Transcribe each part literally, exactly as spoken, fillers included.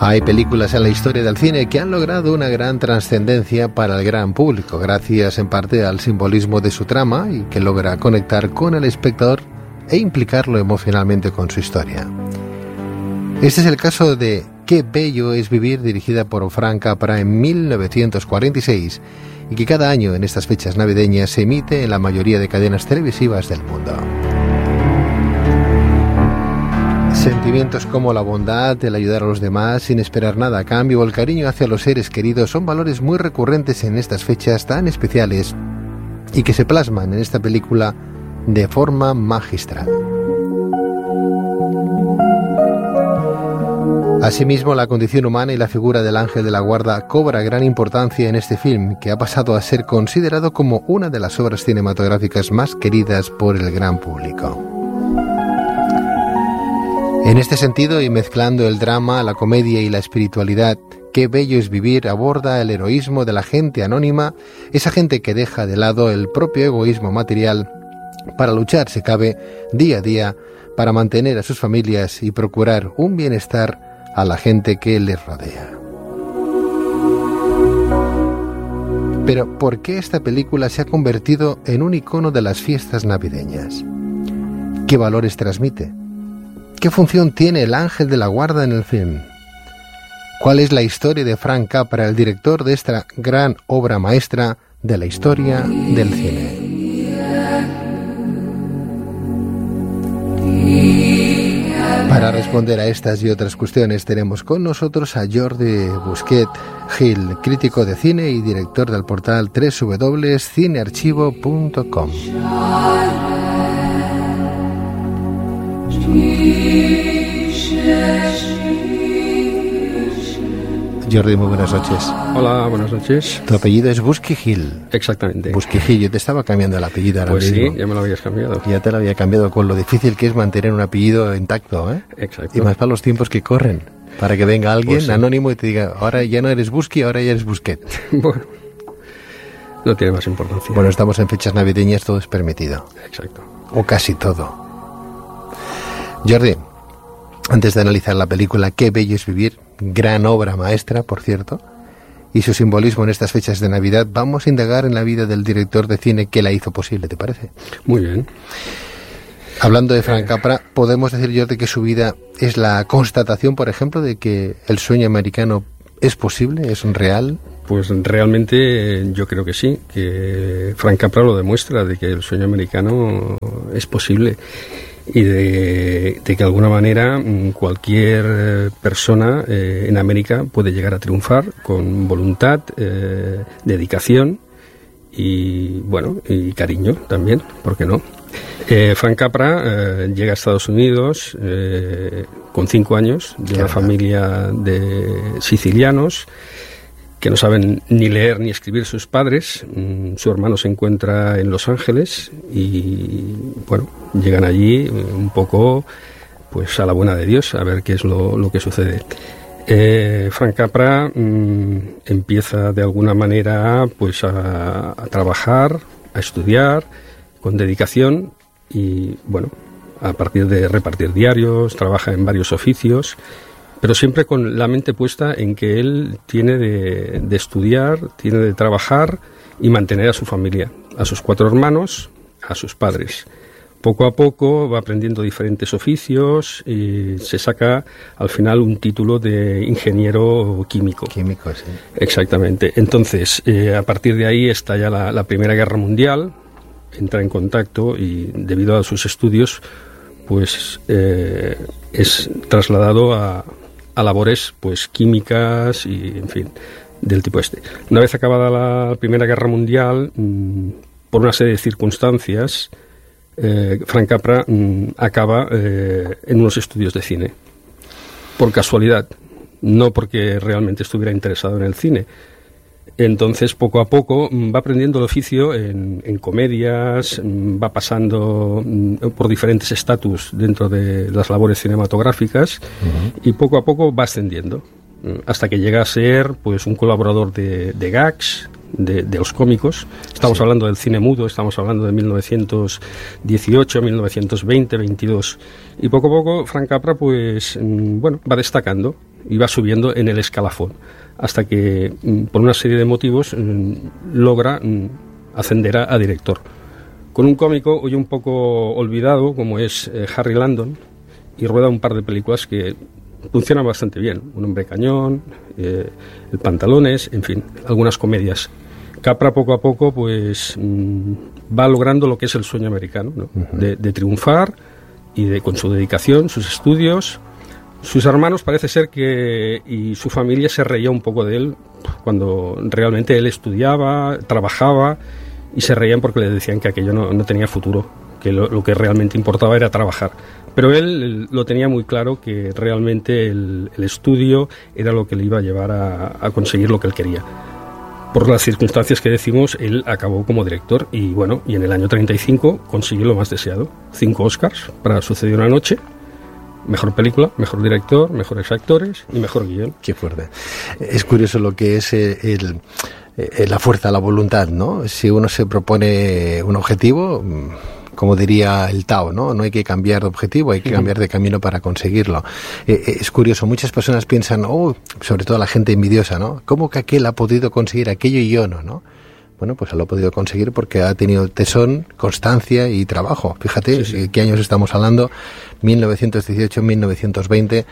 Hay películas en la historia del cine que han logrado una gran trascendencia para el gran público, gracias en parte al simbolismo de su trama y que logra conectar con el espectador e implicarlo emocionalmente con su historia. Este es el caso de Qué bello es vivir, dirigida por Frank Capra en mil novecientos cuarenta y seis y que cada año en estas fechas navideñas se emite en la mayoría de cadenas televisivas del mundo. Sentimientos como la bondad, el ayudar a los demás sin esperar nada a cambio o el cariño hacia los seres queridos son valores muy recurrentes en estas fechas tan especiales y que se plasman en esta película de forma magistral. Asimismo, la condición humana y la figura del ángel de la guarda cobra gran importancia en este film, que ha pasado a ser considerado como una de las obras cinematográficas más queridas por el gran público. En este sentido, y mezclando el drama, la comedia y la espiritualidad, Qué bello es vivir aborda el heroísmo de la gente anónima, esa gente que deja de lado el propio egoísmo material para luchar, si cabe, día a día, para mantener a sus familias y procurar un bienestar a la gente que les rodea. Pero, ¿por qué esta película se ha convertido en un icono de las fiestas navideñas? ¿Qué valores transmite? ¿Qué función tiene el ángel de la guarda en el film? ¿Cuál es la historia de Frank Capra, el director de esta gran obra maestra de la historia del cine? Para responder a estas y otras cuestiones tenemos con nosotros a Jordi Busquet Gil, crítico de cine y director del portal doble u doble u doble u punto cinearchivo punto com. Jordi, muy buenas noches. Hola, buenas noches. Tu apellido es Busquet Gil. Exactamente. Busquet Gil, yo te estaba cambiando el apellido ahora pues mismo. Pues sí, ya me lo habías cambiado. Ya te lo había cambiado, con lo difícil que es mantener un apellido intacto, ¿eh? Exacto. Y más para los tiempos que corren, para que venga alguien pues sí. anónimo y te diga, ahora ya no eres Busquet, ahora ya eres Busquet. Bueno, no tiene más importancia. Bueno, estamos en fechas navideñas, todo es permitido. Exacto. O casi todo. Jordi, antes de analizar la película Qué bello es vivir, gran obra maestra, por cierto, y su simbolismo en estas fechas de Navidad, vamos a indagar en la vida del director de cine que la hizo posible, ¿te parece? Muy bien. Hablando de Frank Capra, ¿podemos decir, Jordi, que su vida es la constatación, por ejemplo, de que el sueño americano es posible, es real? Pues realmente yo creo que sí, que Frank Capra lo demuestra, de que el sueño americano es posible. Y de, de que de alguna manera cualquier persona eh, en América puede llegar a triunfar con voluntad, eh, dedicación y bueno y cariño también, ¿por qué no? Eh, Frank Capra eh, llega a Estados Unidos eh, con cinco años de una familia de sicilianos que no saben ni leer ni escribir sus padres. Mm, su hermano se encuentra en Los Ángeles y, bueno, llegan allí un poco pues a la buena de Dios, a ver qué es lo, lo que sucede. Eh, Frank Capra mmm, empieza de alguna manera pues a, a trabajar, a estudiar con dedicación y, bueno, a partir de repartir diarios, trabaja en varios oficios, pero siempre con la mente puesta en que él tiene de, de estudiar, tiene de trabajar y mantener a su familia, a sus cuatro hermanos, a sus padres. Poco a poco va aprendiendo diferentes oficios y se saca al final un título de ingeniero químico. Químico, sí. Exactamente. Entonces, eh, a partir de ahí estalla la, la Primera Guerra Mundial, entra en contacto y debido a sus estudios, pues eh, es trasladado a a labores pues químicas y en fin del tipo este. Una vez acabada la Primera Guerra Mundial, mmm, por una serie de circunstancias, eh, Frank Capra mmm, acaba eh, en unos estudios de cine por casualidad, no porque realmente estuviera interesado en el cine. Entonces, poco a poco va aprendiendo el oficio en, en comedias, va pasando por diferentes estatus dentro de las labores cinematográficas uh-huh. y poco a poco va ascendiendo hasta que llega a ser pues un colaborador de, de gags, de, de los cómicos. Estamos sí. hablando del cine mudo, estamos hablando de mil novecientos dieciocho, mil novecientos veinte, veintidós. Y poco a poco Frank Capra pues bueno va destacando. iba subiendo en el escalafón, hasta que, por una serie de motivos, logra ascender a, a director. Con un cómico hoy un poco olvidado, como es eh, Harry Landon, y rueda un par de películas que funcionan bastante bien. Un hombre cañón, eh, el Pantalones, en fin, algunas comedias. Capra poco a poco pues mmm, va logrando lo que es el sueño americano, ¿no? Uh-huh. de, de triunfar y de, con su dedicación, sus estudios. Sus hermanos parece ser que y su familia se reía un poco de él cuando realmente él estudiaba, trabajaba, y se reían porque le decían que aquello no, no tenía futuro, que lo, lo que realmente importaba era trabajar. Pero él, él lo tenía muy claro, que realmente el, el estudio era lo que le iba a llevar a, a conseguir lo que él quería. Por las circunstancias que decimos, él acabó como director y bueno, y en el año treinta y cinco consiguió lo más deseado, cinco Oscars para Sucedió una noche, mejor película, mejor director, mejores actores y mejor guión. Qué fuerte. Es curioso lo que es el, el, la fuerza, la voluntad, ¿no? Si uno se propone un objetivo, como diría el Tao, ¿no? No hay que cambiar de objetivo, hay que cambiar de camino para conseguirlo. Eh, es curioso, muchas personas piensan, oh, sobre todo la gente envidiosa, ¿no? ¿Cómo que aquel ha podido conseguir aquello y yo no, no? Bueno, pues lo ha podido conseguir porque ha tenido tesón, constancia y trabajo. Fíjate, sí, sí. ¿Qué años estamos hablando? mil novecientos dieciocho, mil novecientos veinte.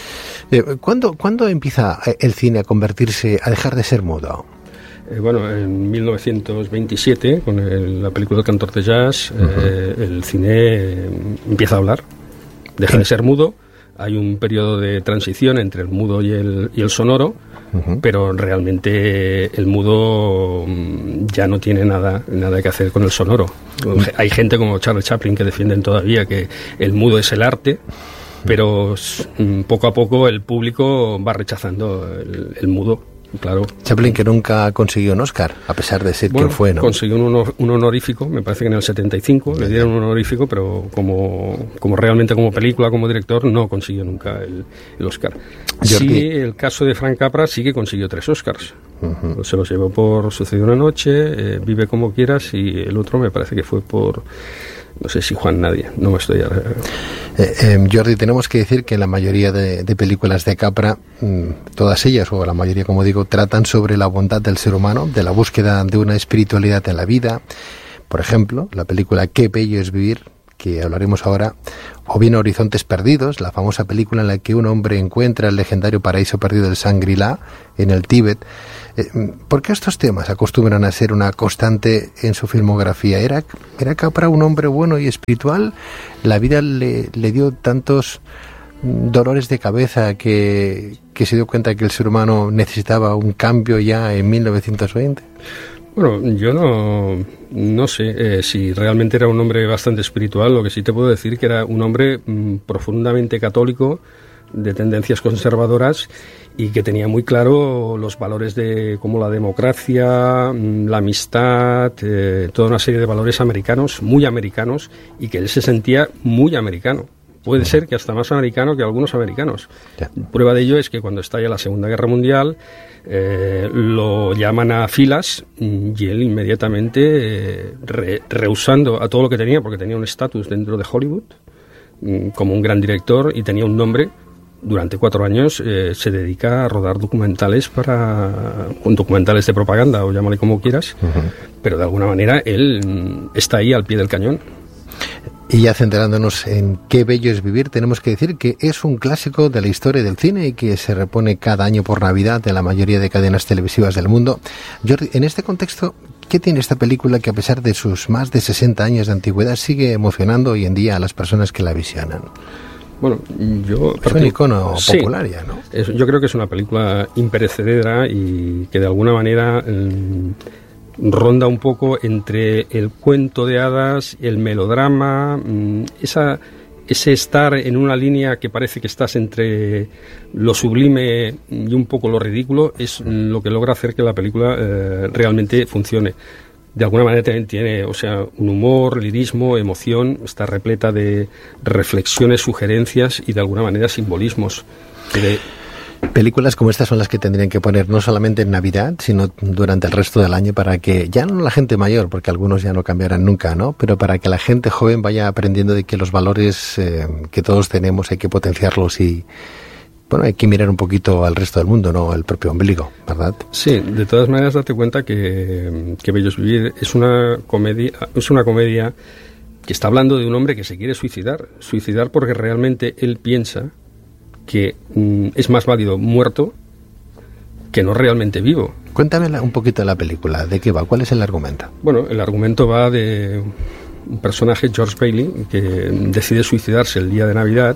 Eh, ¿cuándo, ¿Cuándo empieza el cine a convertirse, a dejar de ser mudo? Eh, bueno, en mil novecientos veintisiete, con el, la película El cantor de jazz, uh-huh. eh, el cine eh, empieza a hablar, deja ¿Sí? de ser mudo. Hay un periodo de transición entre el mudo y el, y el sonoro, uh-huh. pero realmente el mudo ya no tiene nada, nada que hacer con el sonoro. Uh-huh. Hay gente como Charles Chaplin que defienden todavía que el mudo es el arte, pero poco a poco el público va rechazando el, el mudo. Claro. Chaplin, que nunca consiguió un Oscar, a pesar de ser bueno, quien fue, ¿no? Consiguió un, honor, un honorífico, me parece que en el setenta y cinco le dieron un honorífico, pero como, como realmente como película, como director, no consiguió nunca el, el Oscar. Jordi. Sí, el caso de Frank Capra sí que consiguió tres Oscars. Uh-huh. Se los llevó por Sucedió una noche, eh, Vive como quieras, y el otro me parece que fue por... No sé si Juan Nadie, no me estoy... Eh, eh, Jordi, tenemos que decir que la mayoría de, de películas de Capra, mmm, todas ellas, o la mayoría, como digo, tratan sobre la bondad del ser humano, de la búsqueda de una espiritualidad en la vida. Por ejemplo, la película Qué bello es vivir, que hablaremos ahora, o bien Horizontes perdidos, la famosa película en la que un hombre encuentra el legendario paraíso perdido del Shangri-La en el Tíbet. ¿Por qué estos temas acostumbran a ser una constante en su filmografía? ¿Era, era Capra un hombre bueno y espiritual? ¿La vida le, le dio tantos dolores de cabeza que, que se dio cuenta que el ser humano necesitaba un cambio ya en mil novecientos veinte? Bueno, yo no, no sé eh, si realmente era un hombre bastante espiritual. Lo que sí te puedo decir que era un hombre mmm, profundamente católico, de tendencias conservadoras, y que tenía muy claro los valores de como la democracia, la amistad, eh, toda una serie de valores americanos, muy americanos, y que él se sentía muy americano. Puede ser que hasta más americano que algunos americanos. Ya. Prueba de ello es que cuando estalla la Segunda Guerra Mundial, eh, lo llaman a filas y él inmediatamente, eh, re, rehusando a todo lo que tenía, porque tenía un estatus dentro de Hollywood, como un gran director, y tenía un nombre. Durante cuatro años eh, se dedica a rodar documentales para documentales de propaganda, o llámale como quieras, uh-huh. pero de alguna manera él está ahí al pie del cañón. Y ya centrándonos en Qué bello es vivir, tenemos que decir que es un clásico de la historia del cine y que se repone cada año por Navidad en la mayoría de cadenas televisivas del mundo. Jordi, en este contexto, ¿qué tiene esta película que, a pesar de sus más de sesenta años de antigüedad, sigue emocionando hoy en día a las personas que la visionan? Bueno, yo... Es un icono sí, popular ya, ¿no? Es, yo creo que es una película imperecedera y que de alguna manera eh, ronda un poco entre el cuento de hadas, el melodrama, esa, ese estar en una línea que parece que estás entre lo sublime y un poco lo ridículo, es lo que logra hacer que la película eh, realmente funcione. De alguna manera también tiene, o sea, un humor, lirismo, emoción, está repleta de reflexiones, sugerencias y de alguna manera simbolismos. De... Películas como estas son las que tendrían que poner no solamente en Navidad, sino durante el resto del año, para que, ya no la gente mayor, porque algunos ya no cambiarán nunca, ¿no? Pero para que la gente joven vaya aprendiendo de que los valores eh, que todos tenemos hay que potenciarlos y, Bueno, hay que mirar un poquito al resto del mundo, no el propio ombligo, ¿verdad? Sí, de todas maneras date cuenta que, que Bello es vivir es una comedia, es una comedia que está hablando de un hombre que se quiere suicidar, suicidar porque realmente él piensa que mm, es más válido muerto que no realmente vivo. Cuéntame la, un poquito de la película, ¿de qué va? ¿Cuál es el argumento? Bueno, el argumento va de un personaje, George Bailey, que decide suicidarse el día de Navidad,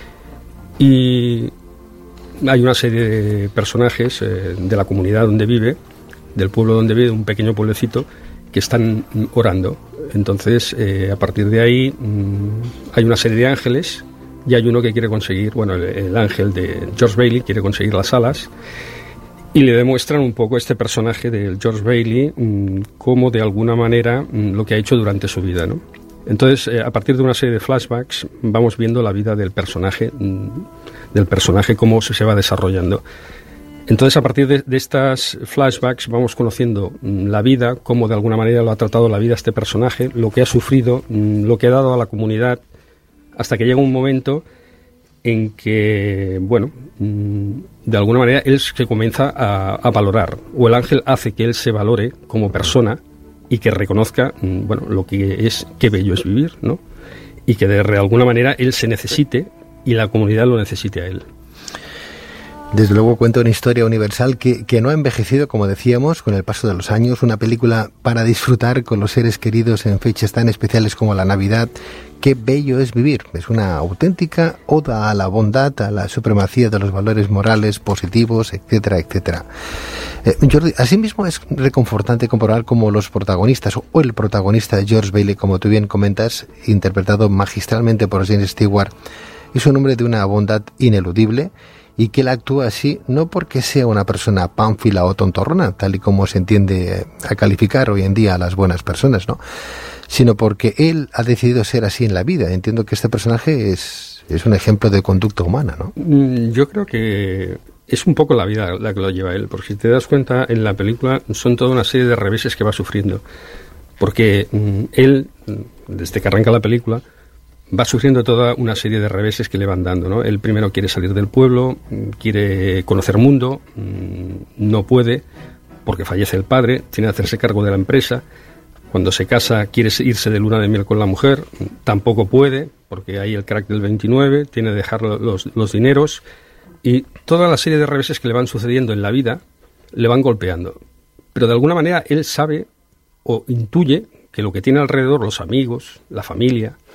y hay una serie de personajes eh, de la comunidad donde vive, del pueblo donde vive, un pequeño pueblecito, que están orando. Entonces, eh, a partir de ahí, mmm, hay una serie de ángeles, y hay uno que quiere conseguir, bueno, el, el ángel de George Bailey quiere conseguir las alas, y le demuestran un poco este personaje del George Bailey, mmm, cómo de alguna manera mmm, lo que ha hecho durante su vida, ¿no? Entonces, eh, a partir de una serie de flashbacks, vamos viendo la vida del personaje, mmm, del personaje, cómo se, se va desarrollando. Entonces, a partir de, de estas flashbacks, vamos conociendo mmm, la vida, cómo de alguna manera lo ha tratado la vida este personaje, lo que ha sufrido, mmm, lo que ha dado a la comunidad, hasta que llega un momento en que, bueno, de alguna manera él se comienza a, a valorar, o el ángel hace que él se valore como persona y que reconozca, bueno, lo que es, qué bello es vivir, ¿no? Y que de alguna manera él se necesite y la comunidad lo necesite a él. Desde luego cuenta una historia universal que, que no ha envejecido, como decíamos, con el paso de los años, una película para disfrutar con los seres queridos en fechas tan especiales como la Navidad. Qué bello es vivir. Es una auténtica oda a la bondad, a la supremacía de los valores morales positivos, etcétera, etcétera. Eh, Jordi, asimismo es reconfortante comprobar cómo los protagonistas, o el protagonista de George Bailey, como tú bien comentas, interpretado magistralmente por James Stewart, es un hombre de una bondad ineludible, y que él actúa así no porque sea una persona pánfila o tontorrona, tal y como se entiende a calificar hoy en día a las buenas personas, ¿no? Sino porque él ha decidido ser así en la vida. Entiendo que este personaje es, es un ejemplo de conducta humana, ¿no? Yo creo que es un poco la vida la que lo lleva él, porque si te das cuenta, en la película son toda una serie de reveses que va sufriendo. Porque él, desde que arranca la película, va sufriendo toda una serie de reveses que le van dando, ¿no? Él primero quiere salir del pueblo, quiere conocer mundo, no puede, porque fallece el padre, tiene que hacerse cargo de la empresa. Cuando se casa quiere irse de luna de miel con la mujer, tampoco puede, porque hay el crack del veintinueve, tiene que dejar los, los dineros, y toda la serie de reveses que le van sucediendo en la vida le van golpeando. Pero de alguna manera él sabe o intuye que lo que tiene alrededor, los amigos, la familia,